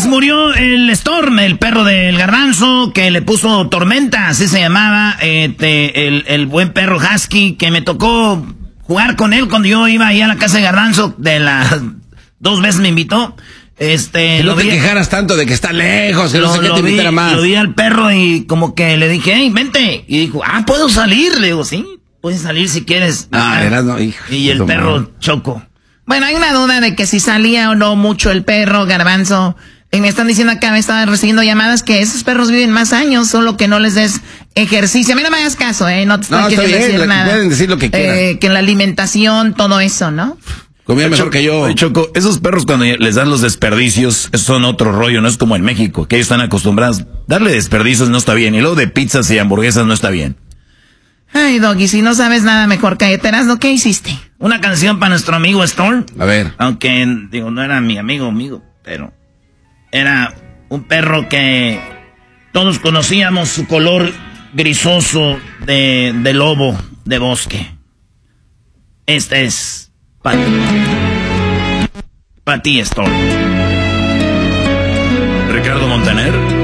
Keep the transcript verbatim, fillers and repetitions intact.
murió el Storm, el perro del Garbanzo, que le puso Tormenta, así se llamaba, este, el, el buen perro Husky, que me tocó jugar con él cuando yo iba ahí a la casa de Garbanzo, de las dos veces me invitó. Este, que no lo te vi, quejaras tanto de que está lejos, que lo, no sé qué te invitara más. Lo vi al perro y como que le dije, hey, vente. Y dijo, ah, ¿puedo salir? Le digo, sí, puedes salir si quieres. Ah, eras no, hijo. Y el perro mal. Choco. Bueno, hay una duda de que si salía o no mucho el perro, Garbanzo. Y me están diciendo acá, me estaban recibiendo llamadas que esos perros viven más años, solo que no les des ejercicio. A mí no me hagas caso, ¿eh? No te estoy no, queriendo bien, decir nada. Pueden decir lo que quieran. Eh, que en la alimentación, todo eso, ¿no? Comía mejor que yo. Choco, esos perros cuando les dan los desperdicios, esos son otro rollo, no es como en México, que ellos están acostumbrados. Darle desperdicios no está bien, y luego de pizzas y hamburguesas no está bien. Ay, Doggy, si no sabes nada, mejor cállate. ¿No? ¿Qué hiciste? Una canción para nuestro amigo Storm. A ver. Aunque, digo, no era mi amigo, amigo, pero era un perro que todos conocíamos su color grisoso de, de lobo de bosque. Este es para ti. Para ti, Storm. Ricardo Montaner.